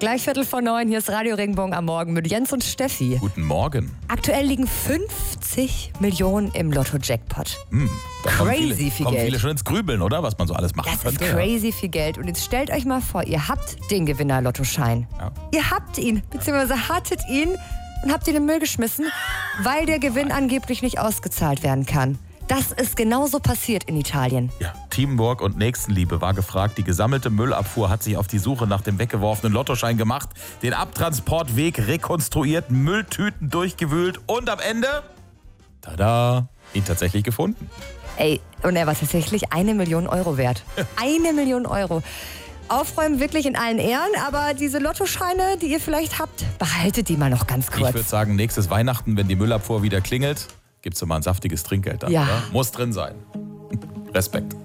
Gleich 8:45, hier ist Radio Regenbogen am Morgen mit Jens und Steffi. Guten Morgen. Aktuell liegen 50 Millionen im Lotto-Jackpot. Crazy viel kommen Geld. viele schon ins Grübeln, oder? Was man so alles machen Das könnte. ist crazy viel Geld. Und jetzt stellt euch mal vor, ihr habt den Gewinner-Lottoschein. Ja. Ihr habt ihn, beziehungsweise hattet ihn und habt ihn in den Müll geschmissen, weil der Gewinn angeblich nicht ausgezahlt werden kann. Das ist genauso passiert in Italien. Ja, Teamwork und Nächstenliebe war gefragt. Die gesammelte Müllabfuhr hat sich auf die Suche nach dem weggeworfenen Lottoschein gemacht, den Abtransportweg rekonstruiert, Mülltüten durchgewühlt und am Ende, tada, ihn tatsächlich gefunden. Ey, und er war tatsächlich 1 Million Euro wert. 1 Million Euro. Aufräumen wirklich in allen Ehren, aber diese Lottoscheine, die ihr vielleicht habt, behaltet die mal noch ganz kurz. Ich würde sagen, nächstes Weihnachten, wenn die Müllabfuhr wieder klingelt, gibt's doch mal ein saftiges Trinkgeld dann, Ja. oder? Muss drin sein. Respekt.